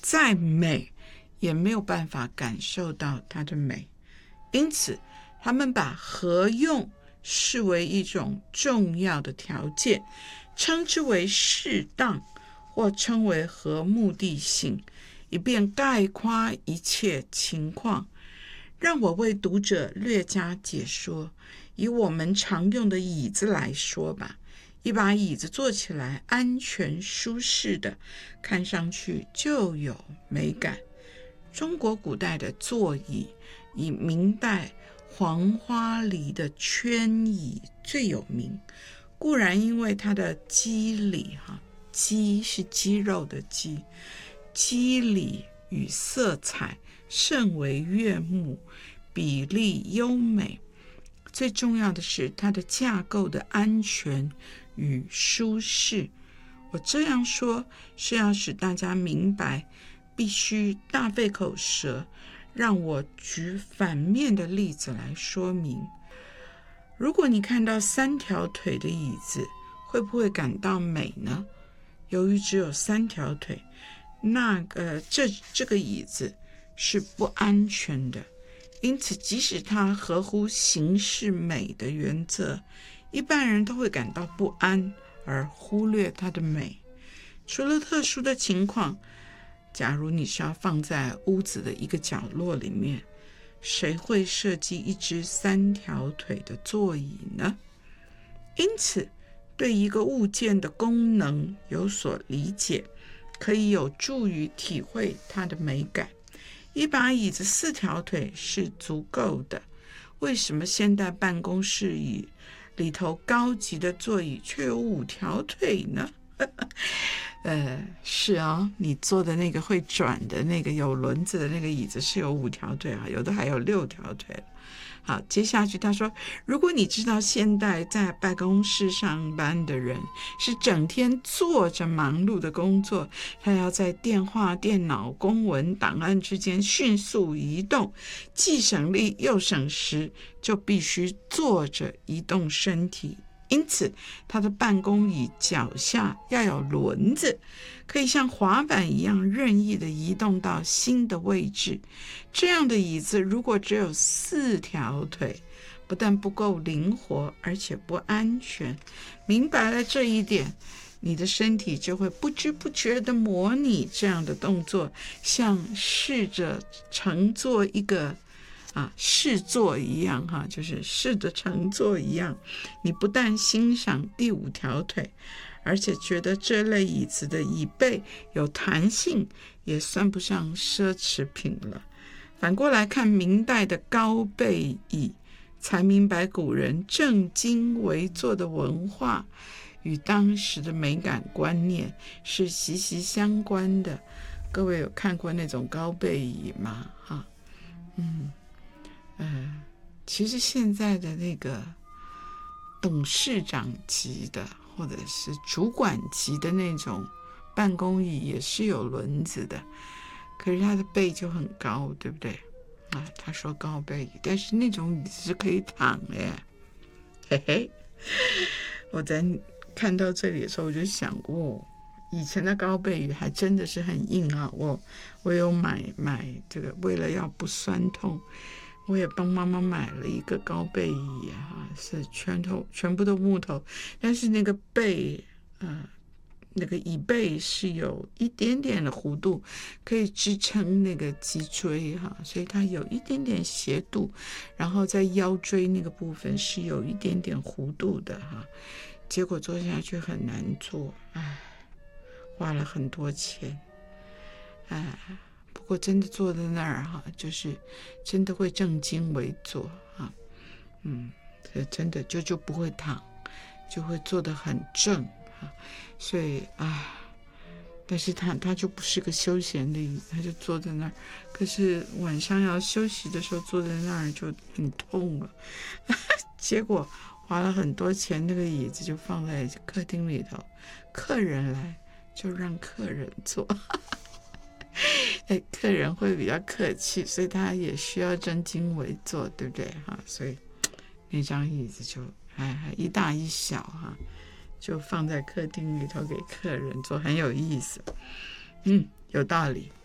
再美也没有办法感受到它的美。因此他们把合用视为一种重要的条件，称之为适当，或称为合目的性，以便概括一切情况。让我为读者略加解说。以我们常用的椅子来说吧，一把椅子坐起来安全舒适的，看上去就有美感。中国古代的座椅以明代黄花梨的圈椅最有名，固然因为它的肌理，肌是肌肉的肌，肌理与色彩甚为悦目，比例优美。最重要的是它的架构的安全与舒适。我这样说是要使大家明白，必须大费口舌。让我举反面的例子来说明。如果你看到3条腿的椅子，会不会感到美呢？由于只有3条腿，这个椅子是不安全的。因此即使它合乎形式美的原则，一般人都会感到不安，而忽略它的美。除了特殊的情况，假如你是要放在屋子的一个角落里面，谁会设计一只3条腿的座椅呢？因此对一个物件的功能有所理解，可以有助于体会它的美感。一把椅子4条腿是足够的，为什么现代办公室椅里头高级的座椅却有5条腿呢？是啊，你坐的那个会转的那个有轮子的那个椅子是有5条腿啊，有的还有6条腿。好，接下去他说，如果你知道现代在办公室上班的人是整天坐着忙碌的工作，他要在电话、电脑、公文、档案之间迅速移动，既省力又省时，就必须坐着移动身体。因此他的办公椅脚下要有轮子，可以像滑板一样任意的移动到新的位置。这样的椅子如果只有4条腿，不但不够灵活，而且不安全。明白了这一点，你的身体就会不知不觉地模拟这样的动作，像试着乘坐一个试坐一样，就是试着乘坐一样。你不但欣赏第5条腿，而且觉得这类椅子的椅背有弹性，也算不上奢侈品了。反过来看明代的高背椅，才明白古人正襟危坐的文化与当时的美感观念是息息相关的。各位有看过那种高背椅吗？其实现在的那个董事长级的或者是主管级的那种办公椅也是有轮子的，可是他的背就很高，对不对？他说高背椅，但是那种椅子是可以躺耶。嘿嘿，我在看到这里的时候我就想过，以前的高背椅还真的是很硬啊。我有买这个，为了要不酸痛，我也帮妈妈买了一个高背椅是全部都木头，但是那个背那个椅背是有一点点的弧度，可以支撑那个脊椎所以它有一点点斜度，然后在腰椎那个部分是有一点点弧度的结果坐下去很难坐，花了很多钱，不过真的坐在那儿就是真的会正襟危坐真的就不会躺，就会坐得很正所以但是他就不是个休闲的椅子，他就坐在那儿。可是晚上要休息的时候坐在那儿就很痛了结果花了很多钱，那个椅子就放在客厅里头，客人来就让客人坐客人会比较客气，所以他也需要正襟危坐，对不对所以那张椅子就一大一小就放在客厅里头给客人坐，很有意思有道理。